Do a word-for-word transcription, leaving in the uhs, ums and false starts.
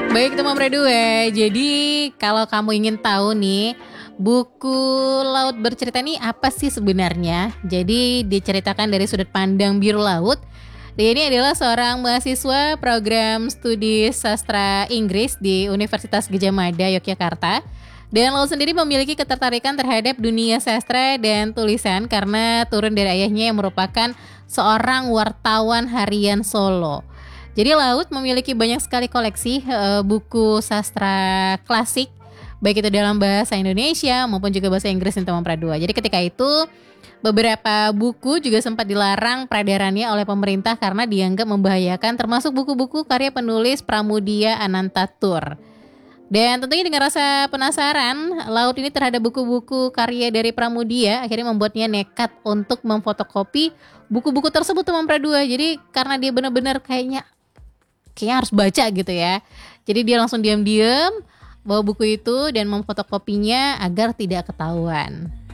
Baik teman Berdua, jadi kalau kamu ingin tahu nih buku Laut Bercerita ini apa sih sebenarnya? Jadi diceritakan dari sudut pandang biru laut. Dia ini adalah seorang mahasiswa program studi sastra Inggris di Universitas Gadjah Mada, Yogyakarta. Dan Laut sendiri memiliki ketertarikan terhadap dunia sastra dan tulisan karena turun dari ayahnya yang merupakan seorang wartawan harian Solo. Jadi Laut memiliki banyak sekali koleksi uh, buku sastra klasik, baik itu dalam bahasa Indonesia maupun juga bahasa Inggris nih teman Pradua. Jadi ketika itu beberapa buku juga sempat dilarang peredarannya oleh pemerintah karena dianggap membahayakan, termasuk buku-buku karya penulis Pramudia Anantatur. Dan tentunya dengan rasa penasaran Laut ini terhadap buku-buku karya dari Pramudia, akhirnya membuatnya nekat untuk memfotokopi buku-buku tersebut teman Pradua. Jadi karena dia benar-benar kayaknya kayaknya harus baca gitu ya. Jadi dia langsung diam-diam bawa buku itu dan memfotokopinya agar tidak ketahuan.